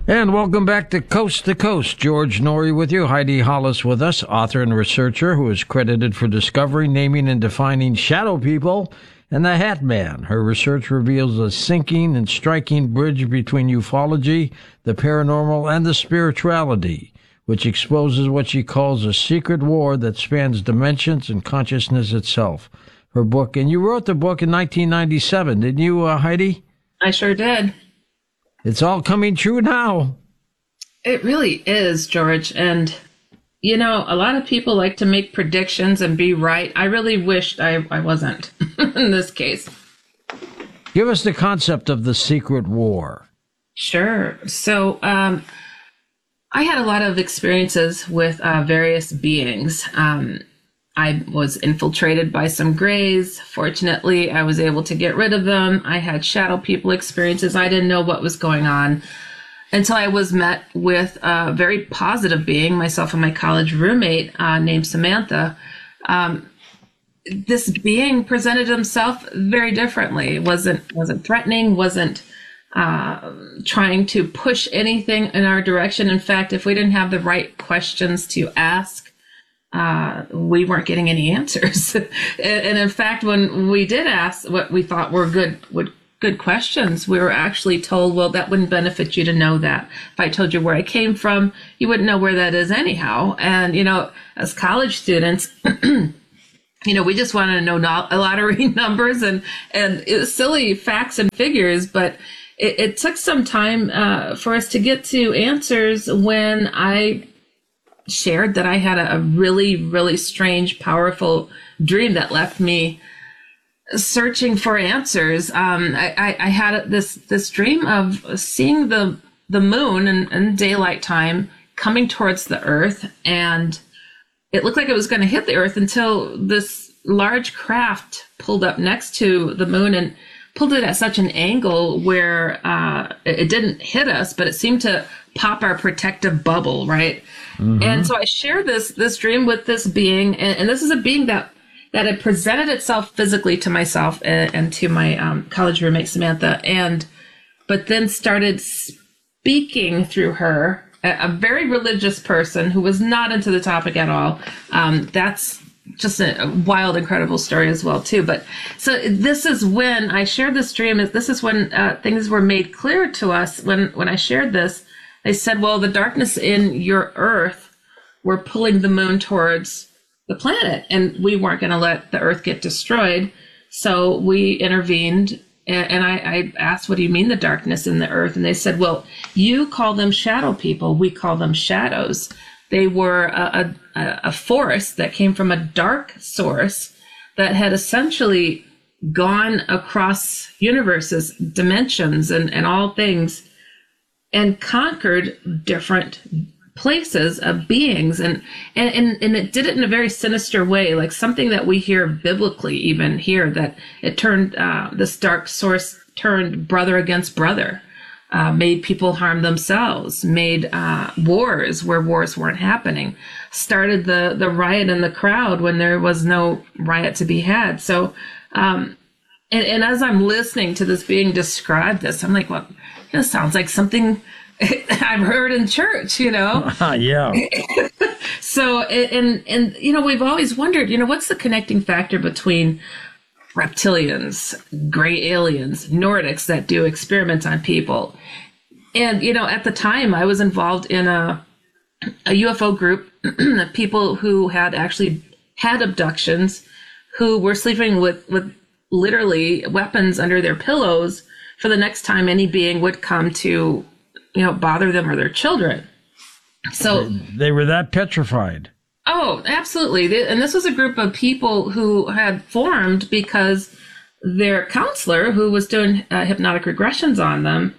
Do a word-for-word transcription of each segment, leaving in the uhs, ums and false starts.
And welcome back to Coast to Coast. George Noory with you. Heidi Hollis with us, author and researcher who is credited for discovering, naming, and defining shadow people and the Hat Man. Her research reveals a sinking and striking bridge between ufology, the paranormal, and the spirituality, which exposes what she calls a secret war that spans dimensions and consciousness itself. Her book, and you wrote the book in nineteen ninety-seven, didn't you, uh, Heidi? I sure did. It's all coming true now. It really is, George. And, you know, a lot of people like to make predictions and be right. I really wished I, I wasn't in this case. Give us the concept of the secret war. Sure. So um, I had a lot of experiences with uh, various beings. Um, I was infiltrated by some grays. Fortunately, I was able to get rid of them. I had shadow people experiences. I didn't know what was going on until I was met with a very positive being, myself and my college roommate uh, named Samantha. Um, this being presented himself very differently. It wasn't wasn't threatening, wasn't uh, trying to push anything in our direction. In fact, if we didn't have the right questions to ask, Uh, we weren't getting any answers. and, and in fact, when we did ask what we thought were good, would, good questions, we were actually told, well, that wouldn't benefit you to know that. If I told you where I came from, you wouldn't know where that is anyhow. And, you know, as college students, you know, we just wanted to know not lottery numbers and, and it was silly facts and figures, but it, it took some time uh, for us to get to answers when I shared that I had a, a really, really strange, powerful dream that left me searching for answers. Um, I, I, I had this this dream of seeing the the moon in, in daylight time coming towards the Earth, and it looked like it was going to hit the Earth until this large craft pulled up next to the moon and pulled it at such an angle where uh, it, it didn't hit us, but it seemed to pop our protective bubble, right? Mm-hmm. And so I shared this this dream with this being, and, and this is a being that that had presented itself physically to myself and, and to my um, college roommate Samantha, and but then started speaking through her, a, a very religious person who was not into the topic at all. Um, that's just a, a wild, incredible story as well too. But so this is when I shared this dream. This is when uh, things were made clear to us. When when I shared this, they said, well, the darkness in your Earth were pulling the moon towards the planet, and we weren't going to let the Earth get destroyed. So we intervened, and, and I, I asked, what do you mean the darkness in the Earth? And they said, well, you call them shadow people. We call them shadows. They were a, a, a force that came from a dark source that had essentially gone across universes, dimensions, and, and all things, and conquered different places of beings. And, and, and, and it did it in a very sinister way, like something that we hear biblically even here, that it turned, uh, this dark source turned brother against brother, uh, made people harm themselves, made uh, wars where wars weren't happening, started the, the riot in the crowd when there was no riot to be had. So, um, and, and as I'm listening to this being describe this, I'm like, well, this sounds like something I've heard in church, you know? Yeah. So, and, and, you know, we've always wondered, you know, what's the connecting factor between reptilians, gray aliens, Nordics that do experiments on people? And, you know, at the time I was involved in a, a U F O group of people who had actually had abductions, who were sleeping with, with literally weapons under their pillows for the next time any being would come to, you know, bother them or their children. So they, they were that petrified. Oh, absolutely. And this was a group of people who had formed because their counselor, who was doing uh, hypnotic regressions on them,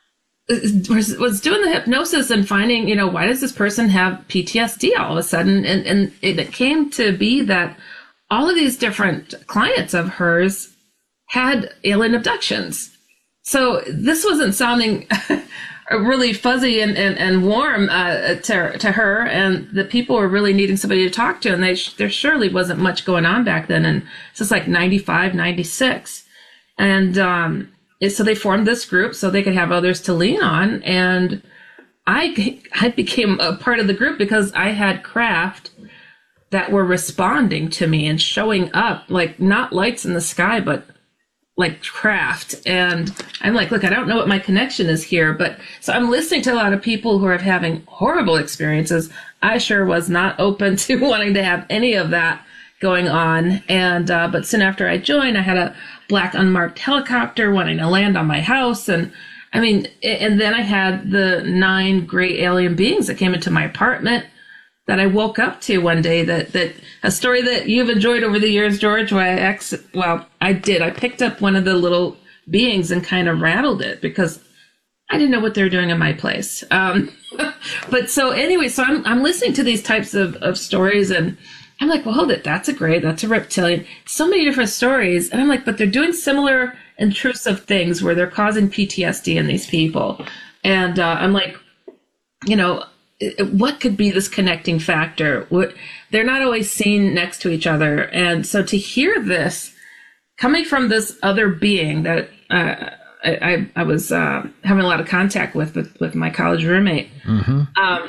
was, was doing the hypnosis and finding, you know, why does this person have P T S D all of a sudden? And, and it came to be that all of these different clients of hers had alien abductions. So this wasn't sounding really fuzzy and, and, and warm uh, to, to her, and the people were really needing somebody to talk to, and they sh- there surely wasn't much going on back then, and it's just like ninety-five, ninety-six. And um, it, so they formed this group so they could have others to lean on, and I, I became a part of the group because I had craft that were responding to me and showing up, like not lights in the sky, but like craft. And I'm like, look, I don't know what my connection is here, but so I'm listening to a lot of people who are having horrible experiences. I sure was not open to wanting to have any of that going on. And, uh, but soon after I joined, I had a black unmarked helicopter wanting to land on my house. And I mean, and then I had the nine gray alien beings that came into my apartment that I woke up to one day, that, that a story that you've enjoyed over the years, George, where I ex, well, I did. I picked up one of the little beings and kind of rattled it because I didn't know what they were doing in my place. Um, but so anyway, so I'm, I'm listening to these types of, of stories and I'm like, well, hold it. That's a gray, that's a reptilian. So many different stories. And I'm like, but they're doing similar intrusive things where they're causing P T S D in these people. And uh, I'm like, you know, what could be this connecting factor? What, they're not always seen next to each other. And so to hear this coming from this other being that uh, I, I was uh, having a lot of contact with, with, with my college roommate, mm-hmm. um,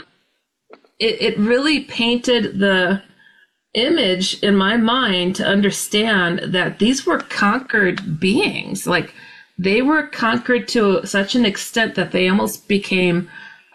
it, it really painted the image in my mind to understand that these were conquered beings. Like they were conquered to such an extent that they almost became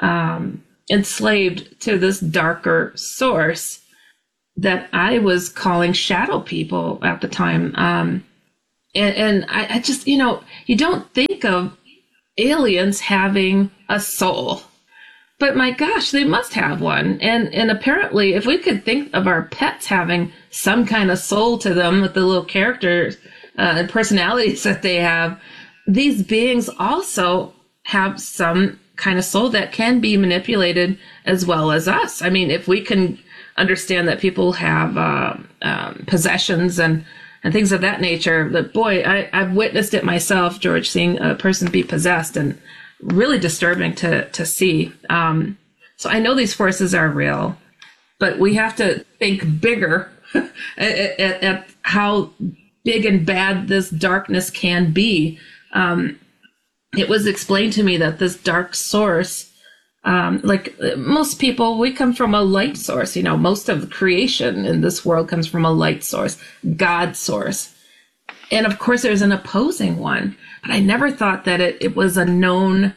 um, enslaved to this darker source that I was calling shadow people at the time. Um, and and I, I just, you know, you don't think of aliens having a soul, but my gosh, they must have one. And and apparently, if we could think of our pets having some kind of soul to them with the little characters uh, and personalities that they have, these beings also have some kind of soul that can be manipulated as well as us. I mean, if we can understand that people have uh, um, possessions and, and things of that nature, that boy, I, I've witnessed it myself, George, seeing a person be possessed, and really disturbing to, to see. Um, so I know these forces are real, but we have to think bigger at, at, at how big and bad this darkness can be. Um, it was explained to me that this dark source, um, like most people, we come from a light source. You know, most of the creation in this world comes from a light source, God source. And of course, there's an opposing one. But I never thought that it, it was a known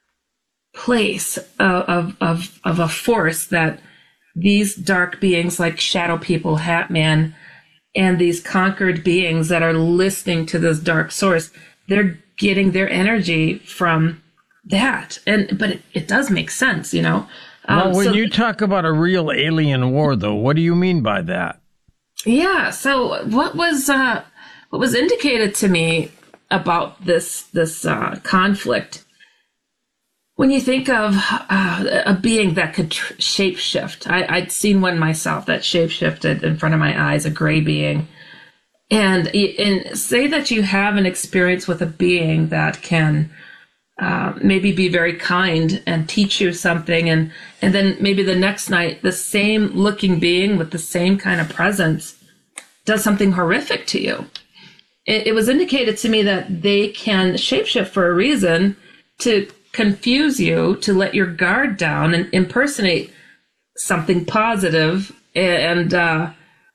place of, of, of, of a force that these dark beings like Shadow People, Hat Man, and these conquered beings that are listening to this dark source, they're getting their energy from that. And but it, it does make sense, you know. Um, well, when so, you talk about a real alien war, though, what do you mean by that? Yeah. So what was uh, what was indicated to me about this this uh, conflict? When you think of uh, a being that could tr- shapeshift, I, I'd seen one myself that shapeshifted in front of my eyes, a gray being. And, and say that you have an experience with a being that can uh, maybe be very kind and teach you something. And, and then maybe the next night, the same looking being with the same kind of presence does something horrific to you. It, it was indicated to me that they can shapeshift for a reason, to confuse you, to let your guard down and impersonate something positive, and uh,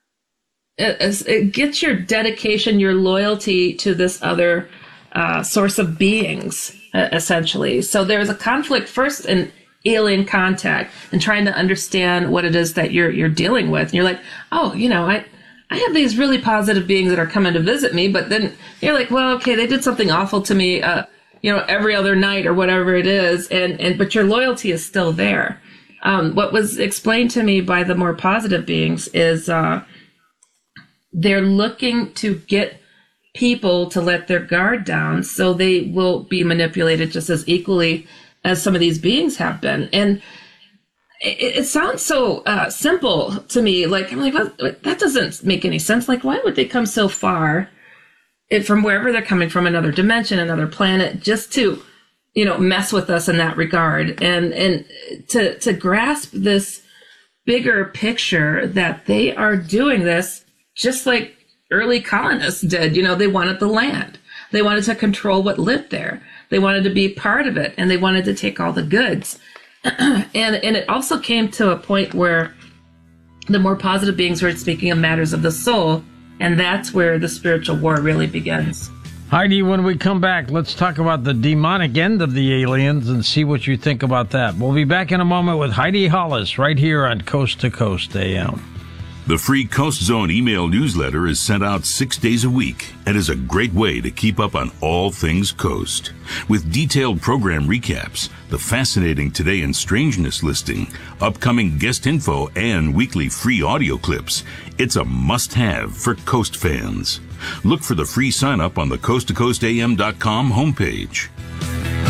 it, it gets your dedication, your loyalty to this other uh, source of beings, uh, essentially. So there's a conflict first in alien contact and trying to understand what it is that you're you're dealing with. And you're like, oh, you know, I. I have these really positive beings that are coming to visit me, but then you're like, well, okay, they did something awful to me, uh, you know, every other night or whatever it is. And, and, but your loyalty is still there. Um, what was explained to me by the more positive beings is, uh, they're looking to get people to let their guard down so they will be manipulated just as equally as some of these beings have been. And It, it sounds so uh, simple to me. Like, I'm like, well, that doesn't make any sense. Like, why would they come so far if, from wherever they're coming from, another dimension, another planet, just to, you know, mess with us in that regard? And and to to grasp this bigger picture that they are doing this just like early colonists did. You know, they wanted the land. They wanted to control what lived there. They wanted to be part of it, and they wanted to take all the goods. and and it also came to a point where the more positive beings were speaking of matters of the soul, and that's where the spiritual war really begins. Heidi, when we come back, let's talk about the demonic end of the aliens and see what you think about that. We'll be back in a moment with Heidi Hollis right here on Coast to Coast A M. The free Coast Zone email newsletter is sent out six days a week and is a great way to keep up on all things Coast. With detailed program recaps, the fascinating Today in Strangeness listing, upcoming guest info, and weekly free audio clips, it's a must-have for Coast fans. Look for the free sign-up on the coast to coast a m dot com homepage.